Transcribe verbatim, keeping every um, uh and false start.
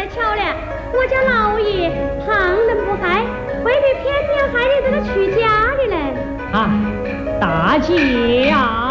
巧了，我家老爷旁人不害，未必偏偏害你这个出家的人。 啊，大姐啊！